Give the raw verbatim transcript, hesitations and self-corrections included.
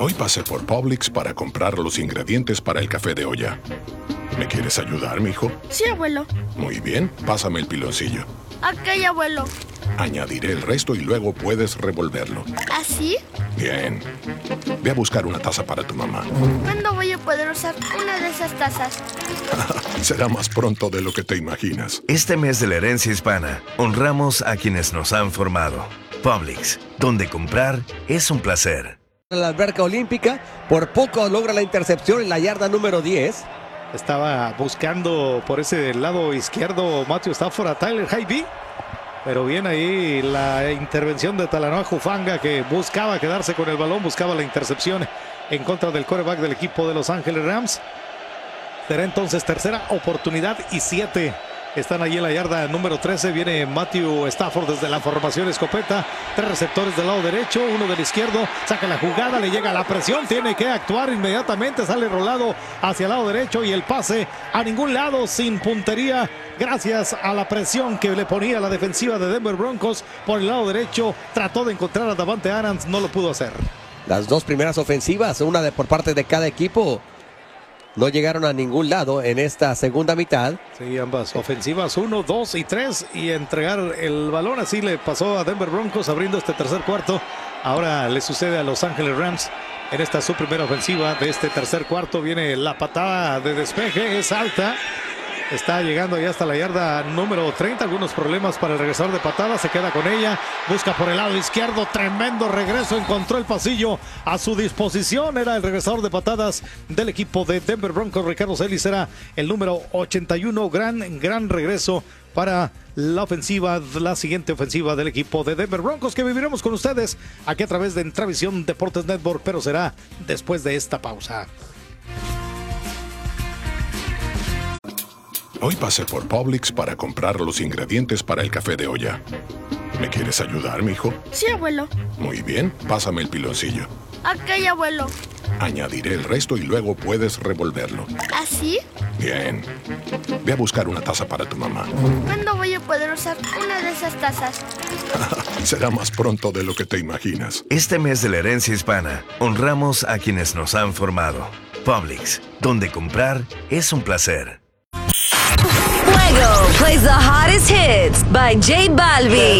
Hoy pasé por Publix para comprar los ingredientes para el café de olla. ¿Me quieres ayudar, mijo? Sí, abuelo. Muy bien, pásame el piloncillo. Ok, abuelo. Añadiré el resto y luego puedes revolverlo. ¿Así? Bien. Ve a buscar una taza para tu mamá. ¿Cuándo voy a poder usar una de esas tazas? Será más pronto de lo que te imaginas. Este mes de la herencia hispana, honramos a quienes nos han formado. Publix, donde comprar es un placer. La alberca olímpica, por poco logra la intercepción en la yarda número diez. Estaba buscando por ese lado izquierdo Matthew Stafford a Tyler Higbee. Pero bien ahí la intervención de Talanoa Hufanga, que buscaba quedarse con el balón, buscaba la intercepción en contra del quarterback del equipo de Los Ángeles Rams. Será entonces tercera oportunidad y siete. Están allí en la yarda número trece. Viene Matthew Stafford desde la formación escopeta. Tres receptores del lado derecho, uno del izquierdo. Saca la jugada, le llega la presión. Tiene que actuar inmediatamente. Sale rolado hacia el lado derecho y el pase a ningún lado, sin puntería. Gracias a la presión que le ponía la defensiva de Denver Broncos por el lado derecho. Trató de encontrar a Davante Adams, no lo pudo hacer. Las dos primeras ofensivas, una de por parte de cada equipo, no llegaron a ningún lado en esta segunda mitad. Sí, ambas ofensivas, uno, dos y tres, y entregar el balón. Así le pasó a Denver Broncos abriendo este tercer cuarto. Ahora le sucede a Los Ángeles Rams en esta su primera ofensiva de este tercer cuarto. Viene la patada de despeje, es alta. Está llegando ya hasta la yarda número treinta. Algunos problemas para el regresador de patada. Se queda con ella. Busca por el lado izquierdo. Tremendo regreso. Encontró el pasillo a su disposición. Era el regresador de patadas del equipo de Denver Broncos. Ricardo Celis era el número ochenta y uno. Gran, gran regreso para la ofensiva, la siguiente ofensiva del equipo de Denver Broncos, que viviremos con ustedes aquí a través de Entravisión Deportes Network, pero será después de esta pausa. Hoy pasé por Publix para comprar los ingredientes para el café de olla. ¿Me quieres ayudar, mijo? Sí, abuelo. Muy bien, pásame el piloncillo. Ok, abuelo. Añadiré el resto y luego puedes revolverlo. ¿Así? Bien. Ve a buscar una taza para tu mamá. ¿Cuándo voy a poder usar una de esas tazas? Será más pronto de lo que te imaginas. Este mes de la herencia hispana, honramos a quienes nos han formado. Publix, donde comprar es un placer. Fuego plays the hottest hits by J Balvin.